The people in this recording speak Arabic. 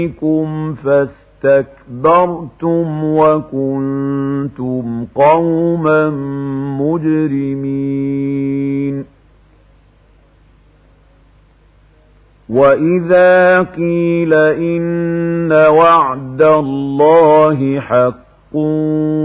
فيكم فاستكبرتم وكنتم قوما مجرمين. وإذا قيل إن وعد الله حق